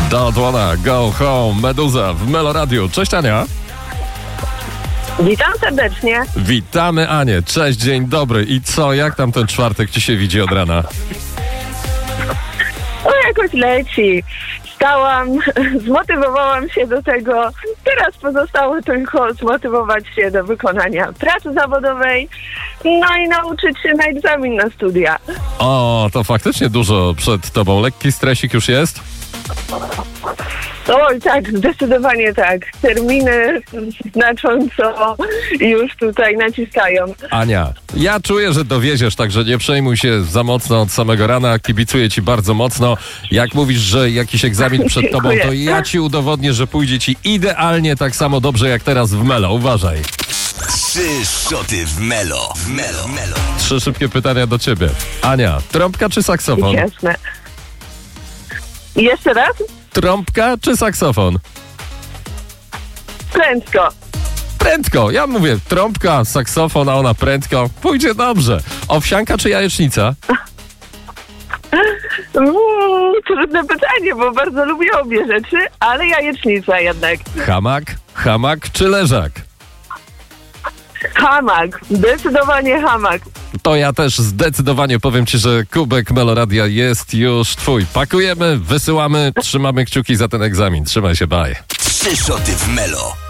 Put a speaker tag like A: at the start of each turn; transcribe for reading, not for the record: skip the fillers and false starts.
A: Don't wanna go home, Meduza w Melo Radio. Cześć Ania.
B: Witam serdecznie.
A: Witamy Anię. Cześć, dzień dobry. I co, jak tam ten czwartek ci się widzi od rana?
B: O, jakoś leci. Wstałam, zmotywowałam się do tego. Teraz pozostało tylko zmotywować się do wykonania pracy zawodowej, no i nauczyć się na egzamin na studia.
A: O, to faktycznie dużo przed tobą. Lekki stresik już jest?
B: Oj, tak, zdecydowanie tak. Terminy znacząco już tutaj naciskają.
A: Ania, ja czuję, że dowieziesz, także nie przejmuj się za mocno od samego rana. Kibicuję ci bardzo mocno. Jak mówisz, że jakiś egzamin przed tobą, to ja ci udowodnię, że pójdzie ci idealnie tak samo dobrze jak teraz w Melo. Uważaj.
C: 3 szoty w Melo. W Melo.
A: 3 szybkie pytania do ciebie. Ania, trąbka czy saksofon?
B: Jasne. Jeszcze raz?
A: Trąbka czy saksofon?
B: Prędko.
A: Prędko. Ja mówię trąbka, saksofon, a ona prędko. Pójdzie dobrze. Owsianka czy jajecznica?
B: Trudne pytanie, bo bardzo lubię obie rzeczy, ale jajecznica jednak.
A: Hamak czy leżak?
B: Hamak. Zdecydowanie hamak.
A: To ja też zdecydowanie powiem ci, że kubek Meloradia jest już twój. Pakujemy, wysyłamy, trzymamy kciuki za ten egzamin. Trzymaj się, bye.
C: 3 szoty w Melo.